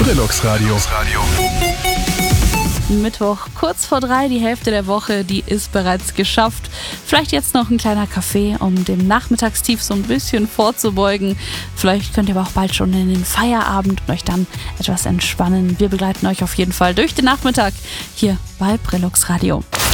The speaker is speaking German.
Brillux Radio. Mittwoch, kurz vor 3, die Hälfte der Woche, die ist bereits geschafft. Vielleicht jetzt noch ein kleiner Kaffee, um dem Nachmittagstief so ein bisschen vorzubeugen. Vielleicht könnt ihr aber auch bald schon in den Feierabend und euch dann etwas entspannen. Wir begleiten euch auf jeden Fall durch den Nachmittag hier bei Brillux Radio.